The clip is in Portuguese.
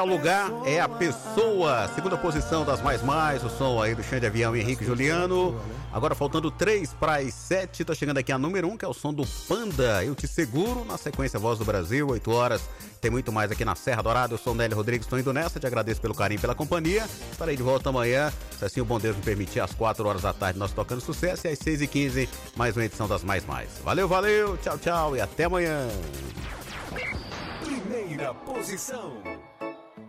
lugar é a pessoa. Segunda posição das mais. O som aí do Xande Avião e Henrique Juliano. Agora faltando 3 para as 7. Tá chegando aqui a número 1, que é o som do Panda. Eu te seguro. Na sequência, Voz do Brasil, 8 horas. Tem muito mais aqui na Serra Dourada. Eu sou o Nélio Rodrigues, estou indo nessa. Te agradeço pelo carinho, pela companhia. Estarei de volta amanhã, se assim o bom Deus me permitir, às 4 horas da tarde, nós tocando sucesso. E às 6h15, mais uma edição das mais. Valeu, tchau e até amanhã. Primeira posição.